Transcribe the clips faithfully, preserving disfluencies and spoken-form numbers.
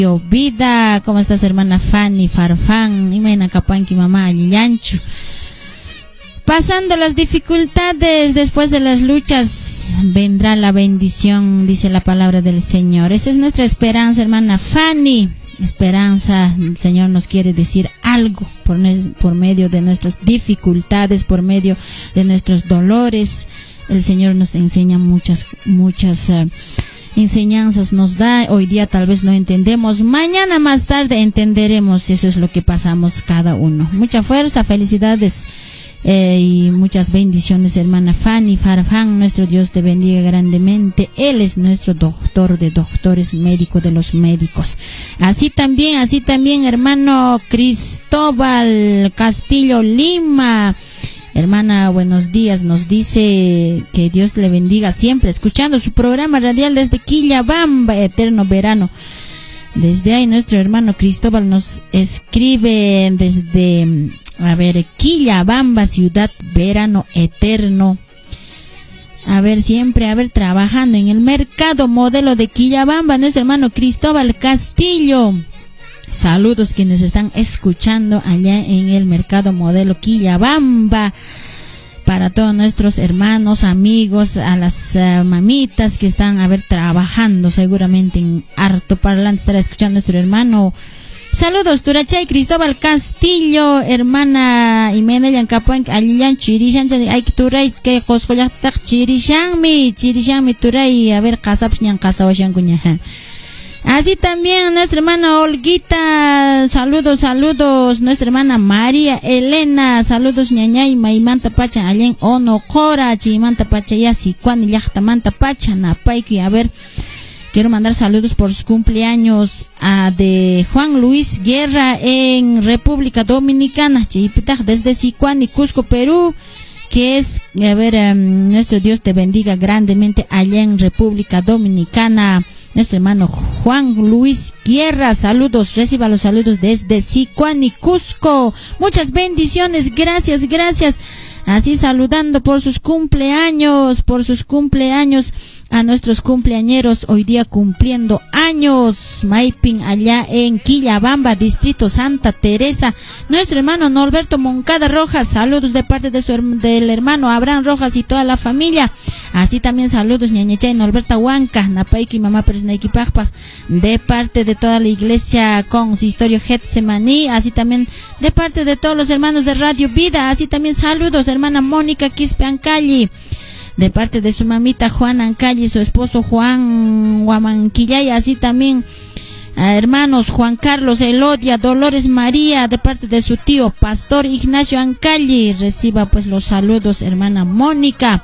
Vida, ¿cómo estás, hermana Fanny Farfán? Imena Capanqui, mamá Alillancho. Pasando las dificultades, después de las luchas, vendrá la bendición, dice la palabra del Señor. Esa es nuestra esperanza, hermana Fanny. Esperanza, el Señor nos quiere decir algo por, por medio de nuestras dificultades, por medio de nuestros dolores. El Señor nos enseña muchas, muchas uh, enseñanzas, nos da. Hoy día tal vez no entendemos, mañana más tarde entenderemos. Eso es lo que pasamos cada uno. Mucha fuerza, felicidades eh, y muchas bendiciones, hermana Fanny Farfán. Nuestro Dios te bendiga grandemente. Él es nuestro doctor de doctores, médico de los médicos. Así también, así también, hermano Cristóbal Castillo Lima. Hermana, buenos días, nos dice que Dios le bendiga siempre, escuchando su programa radial desde Quillabamba, eterno verano. Desde ahí nuestro hermano Cristóbal nos escribe desde, a ver, Quillabamba, ciudad, verano eterno. A ver, siempre, a ver, trabajando en el mercado modelo de Quillabamba, nuestro hermano Cristóbal Castillo. Saludos quienes están escuchando allá en el mercado modelo Quillabamba. Para todos nuestros hermanos, amigos, a las uh, mamitas que están a ver trabajando seguramente en harto parlante, estará escuchando nuestro hermano. Saludos, Turachay Cristóbal Castillo, hermana Imena Yancapan, Alillan Chirishan, hay que Turay, que Joscoyatak Chirishanmi, Chirishanmi Turay, a ver, Casapshan, Casawashanguña. Así también nuestra hermana Olguita, saludos, saludos, nuestra hermana María Elena, saludos ñañay, maimanta pacha, allen ono cora, chimanta pacha, ya si cuan yachtamanta pacha, napaiki. A ver, quiero mandar saludos por sus cumpleaños a de Juan Luis Guerra en República Dominicana, chipitaj desde Sicuán y Cusco, Perú. Que es, a ver, um, nuestro Dios te bendiga grandemente allá en República Dominicana. Nuestro hermano Juan Luis Guerra, saludos, reciba los saludos desde Sicuán y Cusco. Muchas bendiciones, gracias, gracias. Así saludando por sus cumpleaños, por sus cumpleaños a nuestros cumpleañeros, hoy día cumpliendo años. Maipin, allá en Quillabamba, distrito Santa Teresa. Nuestro hermano Norberto Moncada Rojas, saludos de parte de su del hermano Abraham Rojas y toda la familia. Así también saludos ñañechay Norberta Huanca, Napaiki mamá Presnaiki Pajpas, de parte de toda la iglesia Consistorio Getsemaní. Así también de parte de todos los hermanos de Radio Vida. Así también saludos, hermana Mónica Quispe Ancalli, de parte de su mamita Juan Ancalli, su esposo Juan Huamanquillay. Así también a hermanos Juan Carlos Elodia, Dolores María, de parte de su tío Pastor Ignacio Ancalli. Reciba pues los saludos, hermana Mónica.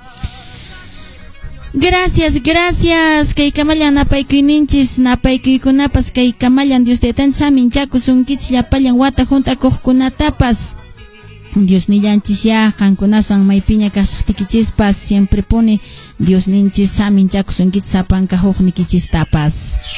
Gracias, gracias. Que kamayan napaykuninchis, napaykunapas, que kamayan Dios de tan samin chacos un kits ya payan wata junta cokunatapas. Dios ni yanchis ya, cancunasan maipiña castichispas, siempre pone Dios ninchis samin chacos un kits sapan cajoc ni tapas.